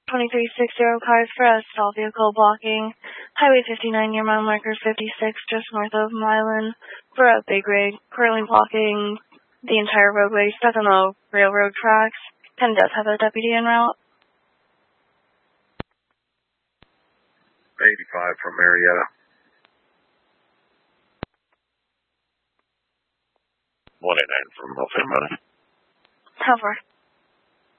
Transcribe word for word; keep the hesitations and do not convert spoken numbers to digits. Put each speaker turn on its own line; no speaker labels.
twenty-three sixty cars for us, all vehicle blocking. Highway fifty-nine near mile marker fifty-six, just north of Milan, for a big rig, currently blocking the entire roadway, stuck on the railroad tracks. ten does have a deputy en route.
eighty-five from Marietta. one eighty-nine from North Carolina.
How far?